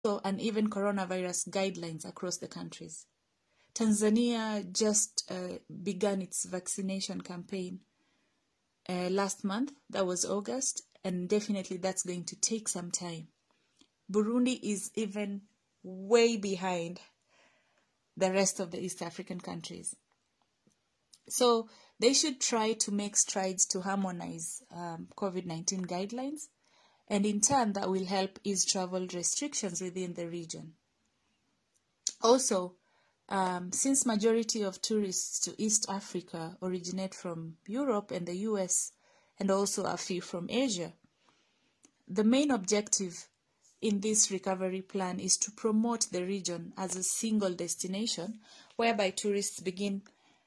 and even coronavirus guidelines across the countries. Tanzania just began its vaccination campaign last month. That was August, and definitely that's going to take some time. Burundi is even way behind the rest of the East African countries. So they should try to make strides to harmonize COVID-19 guidelines, and in turn that will help ease travel restrictions within the region. Also, since majority of tourists to East Africa originate from Europe and the US, and also a few from Asia, the main objective in this recovery plan is to promote the region as a single destination, whereby tourists begin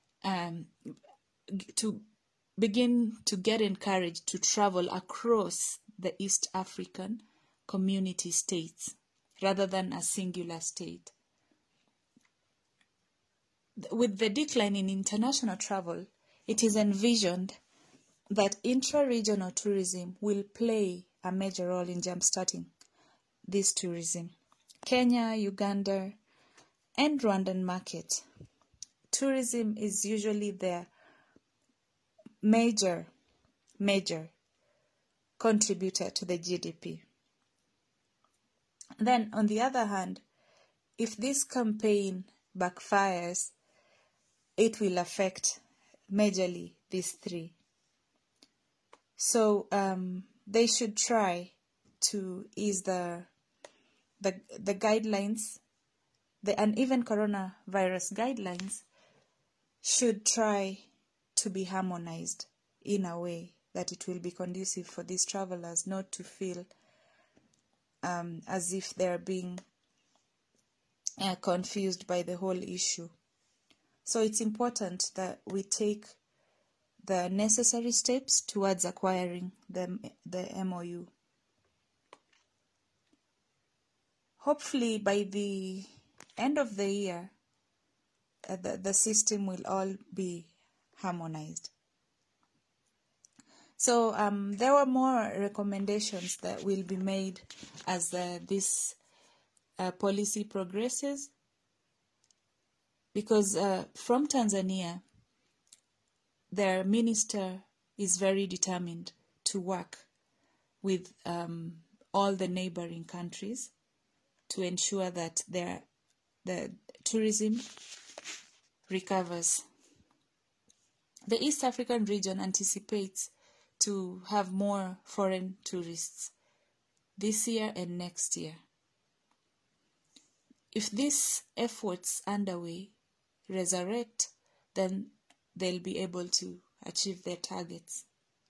to get encouraged to travel across the East African community states rather than a singular state. With the decline in international travel, it is envisioned that intra-regional tourism will play a major role in jump-starting this tourism. Kenya, Uganda, and Rwandan market. Tourism is usually their major contributor to the GDP. Then, on the other hand, if this campaign backfires, it will affect majorly these three. So they should try to ease the guidelines, the uneven coronavirus guidelines should try to be harmonized in a way that it will be conducive for these travelers not to feel as if they're being confused by the whole issue. So it's important that we take the necessary steps towards acquiring the MOU. Hopefully by the end of the year, the system will all be harmonized. So there were more recommendations that will be made as this policy progresses, because from Tanzania, their minister is very determined to work with all the neighboring countries to ensure that the tourism recovers. The East African region anticipates to have more foreign tourists this year and next year. If these efforts underway resurrect, then they'll be able to achieve their targets.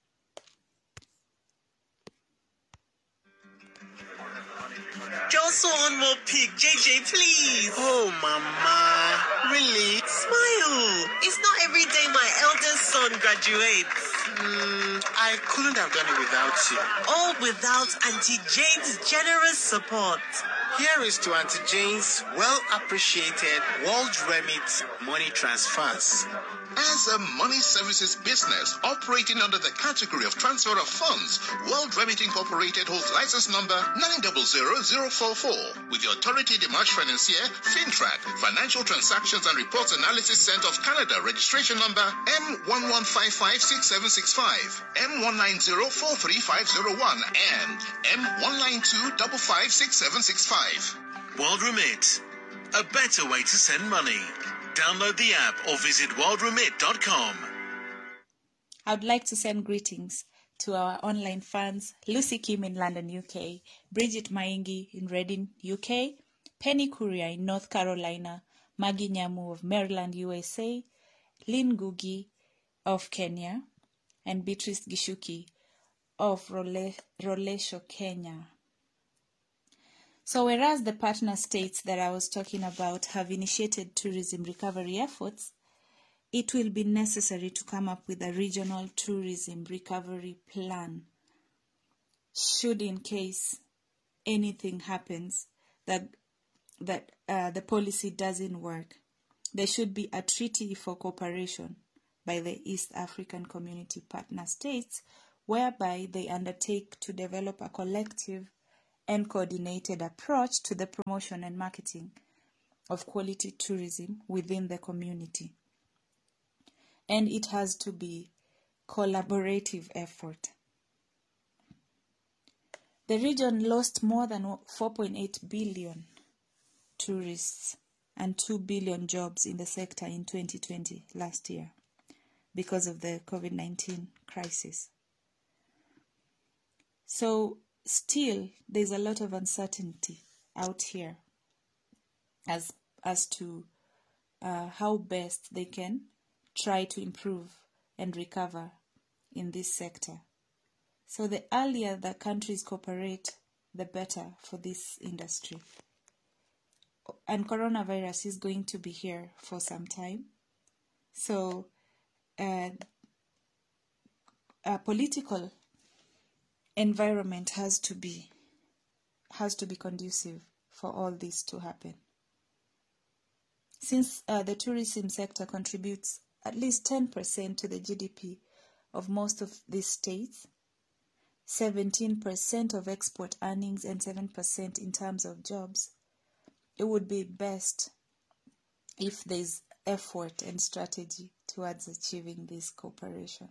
Just one more pic, JJ, please. Oh, Mama, really? Smile. It's not every day my eldest son graduates. I couldn't have done it without you. All without Auntie Jane's generous support. Here is to Auntie Jane's well-appreciated World Remit money transfers. As a money services business operating under the category of transfer of funds, World Remit Incorporated holds license number 900044 with the Autorité des Marchés Financiers, FINTRAC, Financial Transactions and Reports Analysis Center of Canada, registration number M11556765, M19043501, and M192556765. World Remit, a better way to send money. Download the app or visit worldremit.com. I would like to send greetings to our online fans, Lucy Kim in London, UK, Bridget Maingi in Reading, UK, Penny Courier in North Carolina, Maggie Nyamu of Maryland, USA, Lynn Gugi of Kenya, and Beatrice Gishuki of Rolesho, Kenya. So whereas the partner states that I was talking about have initiated tourism recovery efforts, it will be necessary to come up with a regional tourism recovery plan. Should in case anything happens that the policy doesn't work, there should be a treaty for cooperation by the East African Community partner states, whereby they undertake to develop a collective and coordinated approach to the promotion and marketing of quality tourism within the community. And it has to be collaborative effort. The region lost more than 4.8 billion tourists and 2 billion jobs in the sector in 2020, last year, because of the COVID-19 crisis. So still, there's a lot of uncertainty out here as to how best they can try to improve and recover in this sector. So the earlier the countries cooperate, the better for this industry. And coronavirus is going to be here for some time. So a political environment has to be conducive for all this to happen. Since the tourism sector contributes at least 10% to the GDP of most of these states, 17% of export earnings and 7% in terms of jobs, it would be best if there's effort and strategy towards achieving this cooperation.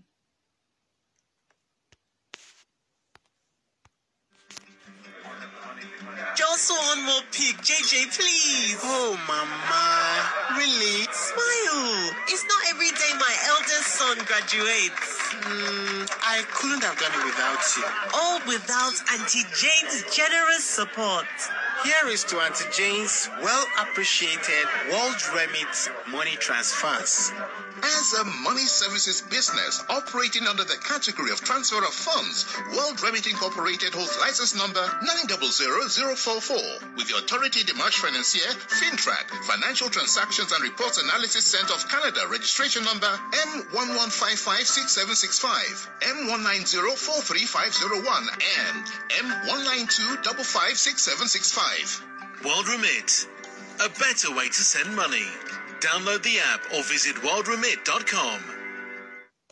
Just one more pic, JJ, please. Oh, Mama. Really? Smile. It's not every day my eldest son graduates. I couldn't have done it without you. All without Auntie Jane's generous support. Here is to Auntie Jane's well-appreciated World Remit money transfers. As a money services business operating under the category of transfer of funds, World Remit Incorporated holds license number 900044 with the Autorité des Marchés Financiers, FINTRAC, Financial Transactions and Reports Analysis Center of Canada, registration number M11556765, M19043501, and M192556765. World Remit, a better way to send money. Download the app or visit worldremit.com.